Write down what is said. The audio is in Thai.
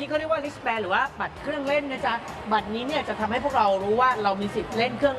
เขาเรียกว่า wristband หรือว่าบัตรเครื่องเล่นนะจ๊ะบัตรนี้เนี่ยจะทำให้พวกเรารู้ว่าเรามีสิทธิ์เล่นเครื่อง